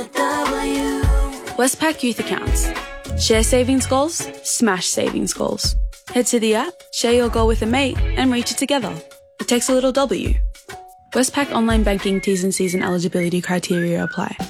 Westpac Youth Accounts. Share savings goals, smash savings goals. Head to the app, share your goal with a mate and reach it together. It takes a little W. Westpac Online Banking T's and C's and eligibility criteria apply.